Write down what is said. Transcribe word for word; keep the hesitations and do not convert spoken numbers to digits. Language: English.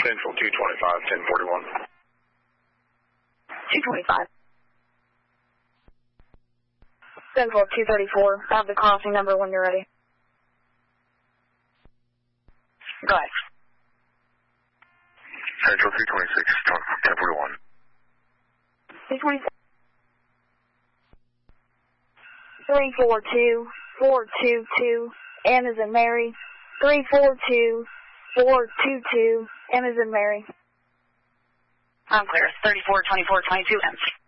Central two twenty-five, ten forty-one. two twenty-five. Central two thirty-four. I have the crossing number when you're ready. Go ahead. Central two twenty-six, ten forty-one. two twenty-six. three four two, four two two, M as in Mary. three four two, four two two, M as in Mary. I'm clear. thirty-four twenty-four twenty-two, M.